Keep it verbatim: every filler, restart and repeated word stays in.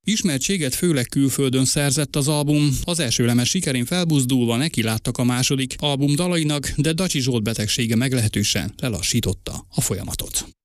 Ismertséget főleg külföldön szerzett az album. Az első lemez sikerén felbuzdulva nekiláttak a második album dalainak, de Dacsi Zsolt betegsége meglehetősen lelassította a folyamatot.